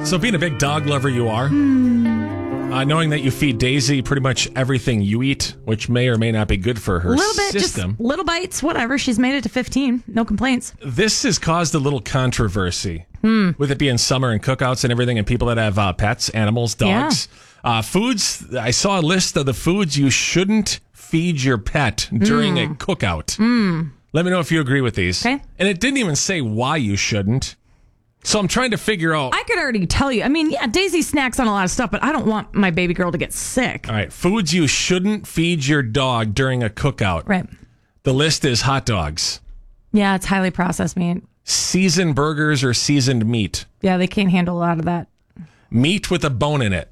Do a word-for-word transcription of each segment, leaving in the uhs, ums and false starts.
So being a big dog lover you are, Mm. uh, knowing that you feed Daisy pretty much everything you eat, which may or may not be good for her little bit, system. just little bites, whatever. She's made it to fifteen. No complaints. This has caused a little controversy Hmm. with it being summer and cookouts and everything, and people that have uh, pets, animals, dogs. Uh, foods, I saw a list of the foods you shouldn't feed your pet during Mm. a cookout. Mm. Let me know if you agree with these. Okay. And it didn't even say why you shouldn't. So I'm trying to figure out. I could already tell you. I mean, yeah, Daisy snacks on a lot of stuff, but I don't want my baby girl to get sick. All right, foods you shouldn't feed your dog during a cookout. Right. The list is hot dogs, Yeah, it's highly processed meat. seasoned burgers or seasoned meat, Yeah, they can't handle a lot of that. meat with a bone in it,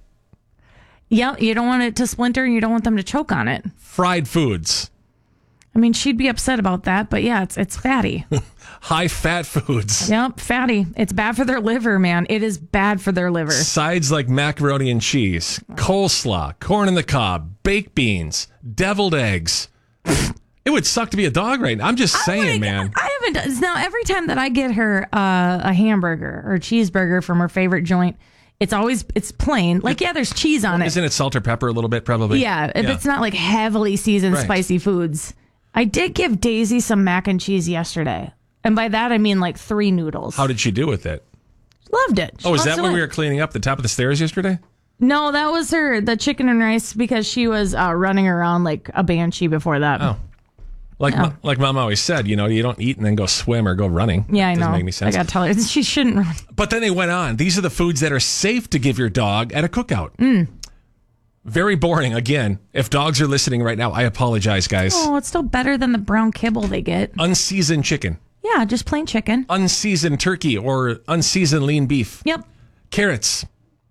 Yeah, you don't want it to splinter and you don't want them to choke on it. fried foods, I mean, she'd be upset about that, but yeah, it's it's fatty. high fat foods, Yep, fatty. It's bad for their liver, man. It is bad for their liver. sides like macaroni and cheese, coleslaw, corn on the cob, baked beans, deviled eggs. It would suck to be a dog right now. I'm just saying, man. I haven't done now. Every time that I get her uh, a hamburger or cheeseburger from her favorite joint, it's always it's plain. Like, yeah, there's cheese on it. Isn't it salt or pepper a little bit, probably? Yeah, if it's not like heavily seasoned Right. spicy foods. I did give Daisy some mac and cheese yesterday. And by that, I mean like three noodles. How did she do with it? Loved it. She Oh, is loves that when it. we were cleaning up the top of the stairs yesterday? No, that was her, the chicken and rice, because she was uh, running around like a banshee before that. Oh. Like Yeah. like Mom always said, you know, you don't eat and then go swim or go running. Yeah, I Doesn't know. make any sense. I got to tell her she shouldn't run. But then they went on. These are the foods that are safe to give your dog at a cookout. Mm. Very boring. Again, if dogs are listening right now, I apologize, guys. Oh, it's still better than the brown kibble they get. Unseasoned chicken, Yeah, just plain chicken. unseasoned turkey, or unseasoned lean beef. Yep. Carrots.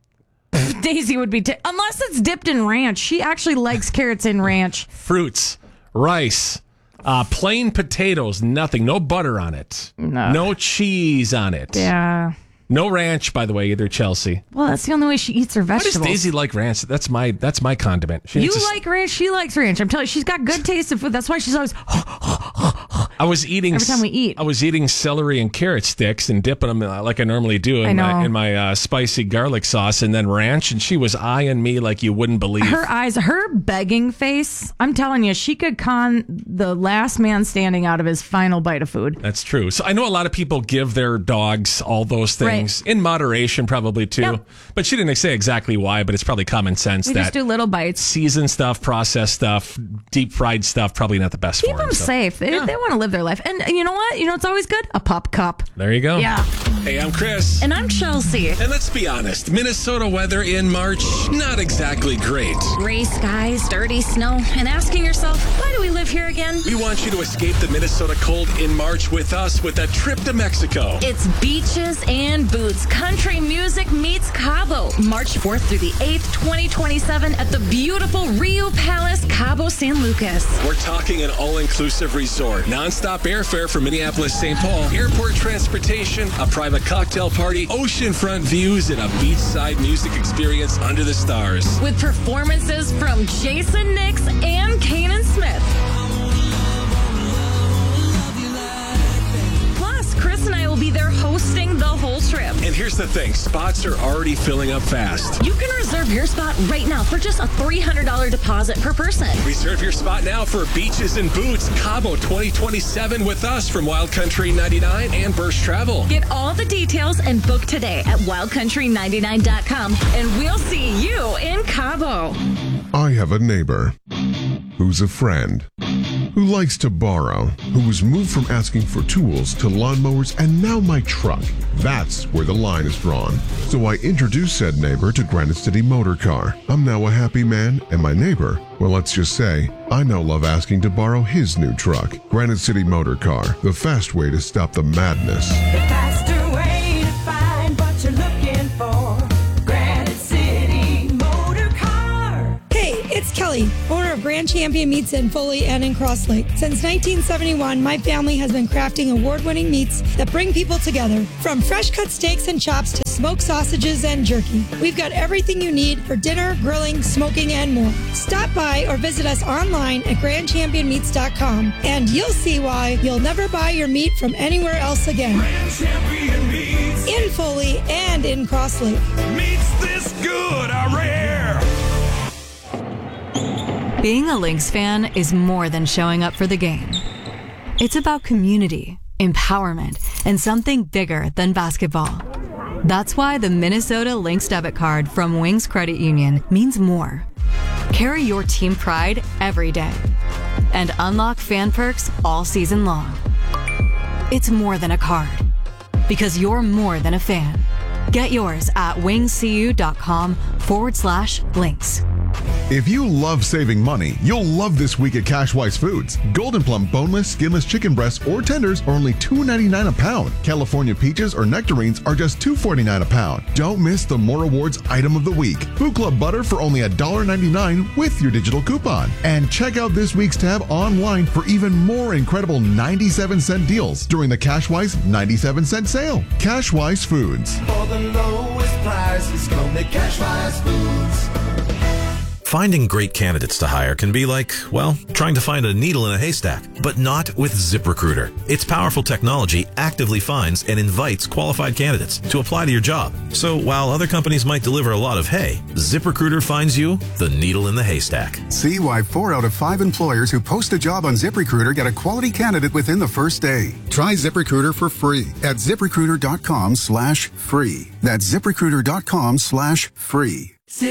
Daisy would be, t- unless it's dipped in ranch. She actually likes carrots in ranch. Fruits, rice, uh, plain potatoes, nothing, no butter on it, No. no cheese on it, Yeah. no ranch, by the way, either, Chelsea. Well, that's the only way she eats her Why does vegetables. Daisy like ranch? That's my that's my condiment. She You needs to s- like ranch, she likes ranch. I'm telling you, she's got good taste in food. That's why she's always, I was eating every time we eat. I was eating celery and carrot sticks and dipping them uh, like I normally do in I my know. in my uh, spicy garlic sauce and then ranch, and she was eyeing me like you wouldn't believe. her eyes, her begging face. I'm telling you, she could con the last man standing out of his final bite of food. That's true. So I know a lot of people give their dogs all those things in moderation, probably too. Yep. But she didn't say exactly why. But it's probably common sense We that just do little bites. seasoned stuff, processed stuff, deep fried stuff, probably not the best Keep for them them. so- safe. They, they want to live their life. And you know what? You know what's always good? A pup cup. There you go. Yeah. Hey, I'm Chris. And I'm Chelsea. And let's be honest, Minnesota weather in March, not exactly great. Gray skies, dirty snow, and asking yourself, why do we live here again? We want you to escape the Minnesota cold in March with us with a trip to Mexico. It's beaches and boots. Country music meets Cabo. March fourth through the eighth, twenty twenty-seven at the beautiful Rio Palace, Cabo San Lucas. We're talking an all-inclusive resort, nonstop airfare from Minneapolis, Saint Paul, airport transportation, a private cocktail party, oceanfront views, and a beachside music experience under the stars. With performances from Jason Nix and Kanan Smith. Plus, Chris and I will be there hosting the whole trip. And here's the thing, spots are already filling up fast. You can reserve your spot right now for just a three hundred dollars deposit per person. Reserve your spot now for Beaches and Boots Cabo twenty twenty-seven with us from Wild Country ninety-nine and Burst Travel. Get all the details and book today at wild country ninety-nine dot com, and we'll see you in Cabo. I have a neighbor who's a friend, who likes to borrow, who was moved from asking for tools to lawnmowers and now my truck. That's where the line is drawn. So I introduced said neighbor to Granite City Motor Car. I'm now a happy man, and my neighbor, well, let's just say, I now love asking to borrow his new truck. Granite City Motor Car, the fast way to stop the madness. The faster way to find what you're looking for. Granite City Motor Car. Hey, it's Kelly, owner of Grand Champion Meats in Foley and in Cross Lake. Since nineteen seventy-one, my family has been crafting award-winning meats that bring people together. From fresh cut steaks and chops to smoked sausages and jerky. We've got everything you need for dinner, grilling, smoking, and more. Stop by or visit us online at grand champion meats dot com, and you'll see why you'll never buy your meat from anywhere else again. Grand Champion Meats. In Foley and within Crosslake. Meets this good, I rare. Being a Lynx fan is more than showing up for the game. It's about community, empowerment, and something bigger than basketball. That's why the Minnesota Lynx debit card from Wings Credit Union means more. Carry your team pride every day and unlock fan perks all season long. It's more than a card because you're more than a fan. Get yours at wingscu.com forward slash links. If you love saving money, you'll love this week at Cashwise Foods. Golden Plum boneless, skinless chicken breasts or tenders are only two ninety-nine a pound. California peaches or nectarines are just two forty-nine a pound. Don't miss the More Rewards item of the week. Food Club butter for only one ninety-nine with your digital coupon. And check out this week's tab online for even more incredible ninety-seven cent deals during the Cashwise ninety-seven cent sale. Cashwise Foods. For the lowest prices, come to Cashwise Foods. Finding great candidates to hire can be like, well, trying to find a needle in a haystack, but not with ZipRecruiter. Its powerful technology actively finds and invites qualified candidates to apply to your job. So while other companies might deliver a lot of hay, ZipRecruiter finds you the needle in the haystack. See why four out of five employers who post a job on ZipRecruiter get a quality candidate within the first day. Try ZipRecruiter for free at ZipRecruiter.com slash free. That's ZipRecruiter.com slash free.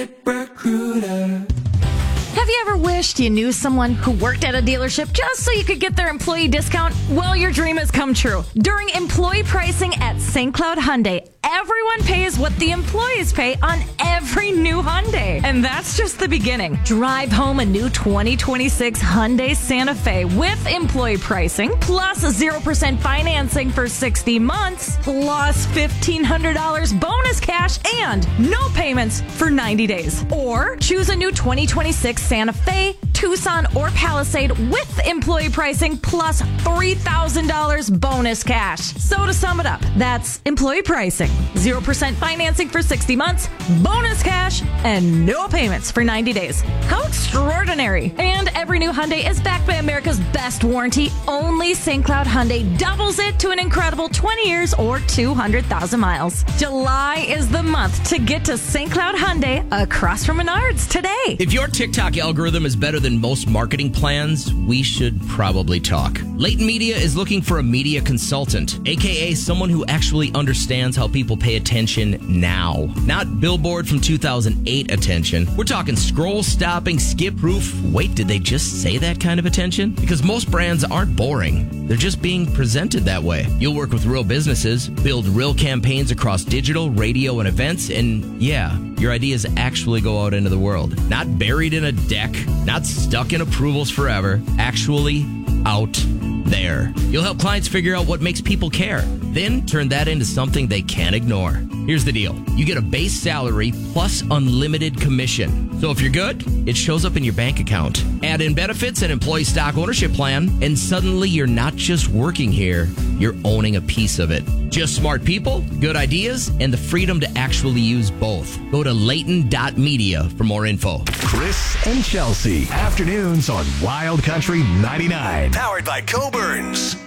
ZipRecruiter. Have you ever wished you knew someone who worked at a dealership just so you could get their employee discount? Well, your dream has come true. During employee pricing at Saint Cloud Hyundai, everyone pays what the employees pay on every new Hyundai. And that's just the beginning. Drive home a new twenty twenty-six Hyundai Santa Fe with employee pricing, plus zero percent financing for sixty months, plus fifteen hundred dollars bonus cash, and no payments for ninety days. Or choose a new twenty twenty-six Santa Fe, Tucson, or Palisade with employee pricing plus three thousand dollars bonus cash. So to sum it up, that's employee pricing, zero percent financing for sixty months, bonus cash, and no payments for ninety days. How extraordinary. And every new Hyundai is backed by America's best warranty. Only Saint Cloud Hyundai doubles it to an incredible twenty years or two hundred thousand miles. July is the month to get to Saint Cloud Hyundai across from Menards today. If your TikTok algorithm is better than most marketing plans, we should probably talk. Leighton Media is looking for a media consultant, aka someone who actually understands how people pay attention now. Not Billboard from two thousand eight attention. We're talking scroll stopping, skip proof. Wait, did they just say that kind of attention? Because most brands aren't boring. They're just being presented that way. You'll work with real businesses, build real campaigns across digital, radio, and events, and yeah, your ideas actually go out into the world. Not buried in a deck, not stuck in approvals forever, actually out there. You'll help clients figure out what makes people care, then turn that into something they can't ignore. Here's the deal. You get a base salary plus unlimited commission. So if you're good, it shows up in your bank account. Add in benefits and employee stock ownership plan, and suddenly you're not just working here, you're owning a piece of it. Just smart people, good ideas, and the freedom to actually use both. Go to Leighton dot media for more info. Chris and Chelsea, afternoons on Wild Country ninety-nine. Powered by Coburns.